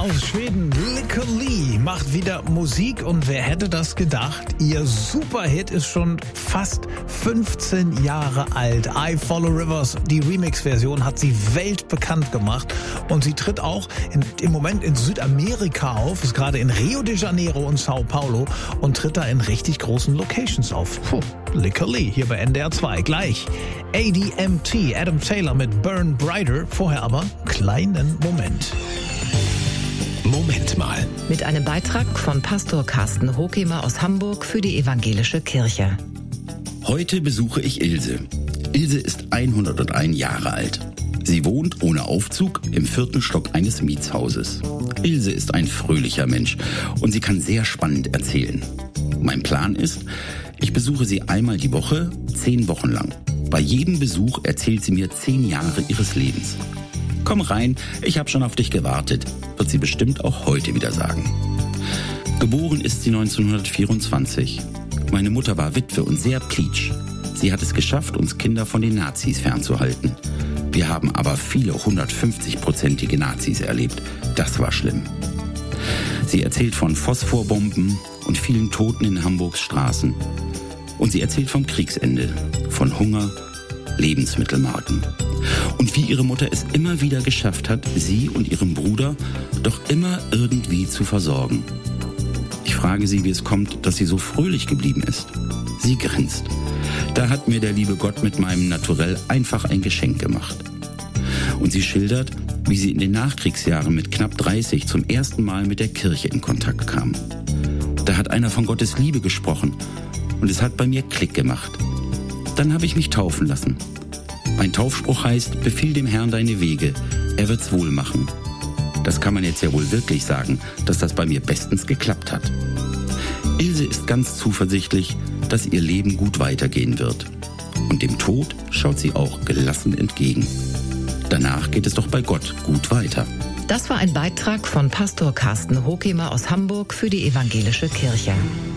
aus Schweden. Lykke Li macht wieder Musik und wer hätte das gedacht? Ihr Superhit ist schon fast 15 Jahre alt. I Follow Rivers, die Remix-Version, hat sie weltbekannt gemacht und sie tritt auch im Moment in Südamerika auf, ist gerade in Rio de Janeiro und Sao Paulo und tritt da in richtig großen Locations auf. Lykke Li hier bei NDR 2. Gleich ADMT, Adam Taylor mit Burn Brighter. Vorher aber kleinen Moment. Moment mal. Mit einem Beitrag von Pastor Carsten Hokemer aus Hamburg für die Evangelische Kirche. Heute besuche ich Ilse. Ilse ist 101 Jahre alt. Sie wohnt ohne Aufzug im 4. Stock eines Mietshauses. Ilse ist ein fröhlicher Mensch und sie kann sehr spannend erzählen. Mein Plan ist, ich besuche sie einmal die Woche, 10 Wochen lang. Bei jedem Besuch erzählt sie mir 10 Jahre ihres Lebens. Komm rein, ich habe schon auf dich gewartet, wird sie bestimmt auch heute wieder sagen. Geboren ist sie 1924. Meine Mutter war Witwe und sehr pleatsch. Sie hat es geschafft, uns Kinder von den Nazis fernzuhalten. Wir haben aber viele 150-prozentige Nazis erlebt. Das war schlimm. Sie erzählt von Phosphorbomben und vielen Toten in Hamburgs Straßen. Und sie erzählt vom Kriegsende, von Hunger, Lebensmittelmarken. Und wie ihre Mutter es immer wieder geschafft hat, sie und ihren Bruder doch immer irgendwie zu versorgen. Ich frage sie, wie es kommt, dass sie so fröhlich geblieben ist. Sie grinst. Da hat mir der liebe Gott mit meinem Naturell einfach ein Geschenk gemacht. Und sie schildert, wie sie in den Nachkriegsjahren mit knapp 30 zum ersten Mal mit der Kirche in Kontakt kam. Da hat einer von Gottes Liebe gesprochen und es hat bei mir Klick gemacht. Dann habe ich mich taufen lassen. Mein Taufspruch heißt, befiehl dem Herrn deine Wege, er wird's wohl machen. Das kann man jetzt ja wohl wirklich sagen, dass das bei mir bestens geklappt hat. Ilse ist ganz zuversichtlich, dass ihr Leben gut weitergehen wird. Und dem Tod schaut sie auch gelassen entgegen. Danach geht es doch bei Gott gut weiter. Das war ein Beitrag von Pastor Carsten Hokemer aus Hamburg für die Evangelische Kirche.